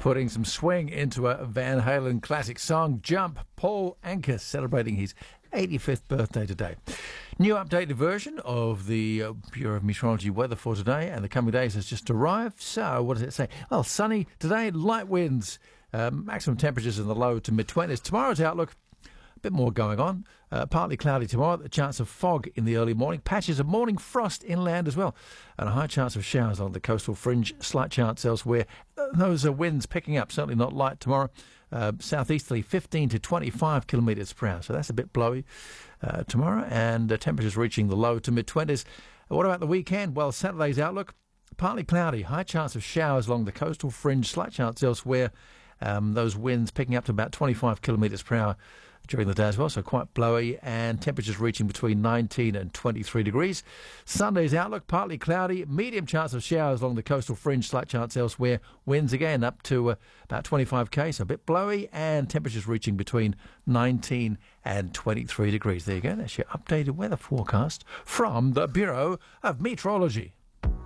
putting some swing into a Van Halen classic song, Jump. Paul Anka celebrating his 85th birthday today. New updated version of the Bureau of Meteorology weather for today and the coming days has just arrived. So what does it say? Well, sunny today, light winds, maximum temperatures in the low to mid-20s. Tomorrow's outlook, a bit more going on. Partly cloudy tomorrow, a chance of fog in the early morning, patches of morning frost inland as well, and a high chance of showers on the coastal fringe, slight chance elsewhere. Those are winds picking up, certainly not light tomorrow. Southeasterly 15 to 25 kilometres per hour, so that's a bit blowy tomorrow, and temperatures reaching the low to mid-20s. What about the weekend? Well, Saturday's outlook, partly cloudy, high chance of showers along the coastal fringe, slight chance elsewhere. Those winds picking up to about 25 kilometres per hour during the day as well, so quite blowy, and temperatures reaching between 19 and 23 degrees. Sunday's outlook, partly cloudy, medium chance of showers along the coastal fringe, slight chance elsewhere. Winds again up to about 25k, so a bit blowy, and temperatures reaching between 19 and 23 degrees. There you go, that's your updated weather forecast from the Bureau of Meteorology.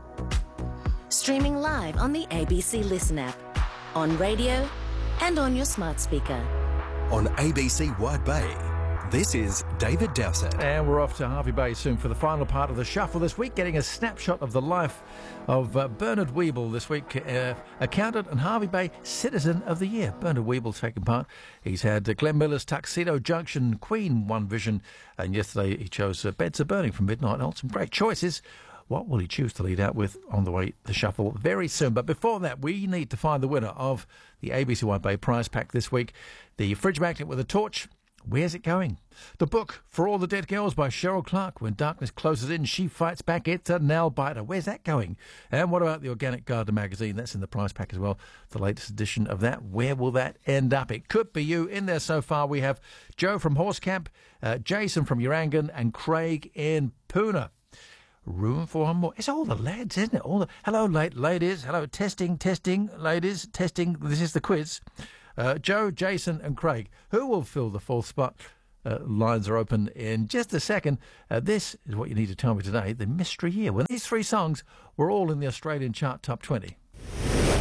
Streaming live on the ABC Listen app, on radio and on your smart speaker. On ABC Wide Bay, this is David Dowsett. And we're off to Hervey Bay soon for the final part of the shuffle this week, getting a snapshot of the life of Bernard Weeble this week, accountant and Hervey Bay Citizen of the Year. Bernard Weeble taking part. He's had Glenn Miller's Tuxedo Junction, Queen, One Vision, and yesterday he chose Beds Are Burning from Midnight Oil. Some great choices. What will he choose to lead out with on the way the shuffle very soon? But before that, we need to find the winner of the ABC Wide Bay prize pack this week. The fridge magnet with a torch. Where's it going? The book, For All the Dead Girls by Cheryl Clark. When darkness closes in, she fights back. It's a nail biter. Where's that going? And what about the Organic Garden magazine? That's in the prize pack as well. The latest edition of that. Where will that end up? It could be you. In there so far, we have Joe from Horse Camp, Jason from Urangan, and Craig in Puna. Room for one more. It's all the lads, isn't it? Hello, ladies. Hello, testing, ladies, testing. This is the quiz. Joe, Jason, and Craig. Who will fill the fourth spot? Lines are open in just a second. This is what you need to tell me today. The mystery year. When these three songs were all in the Australian chart top 20.